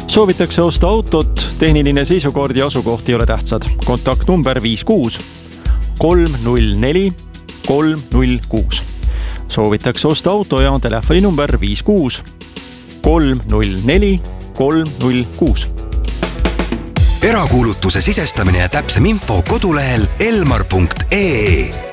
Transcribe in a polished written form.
Soovitakse osta autot, tehniline seisukord ja asukoht ei ole tähtsad. Kontaktnumber 56 304 306. Soovitakse osta auto ja telefoninumber 56 304 306. Erakuulutuse sisestamine ja täpsem info kodulehel elmar.ee.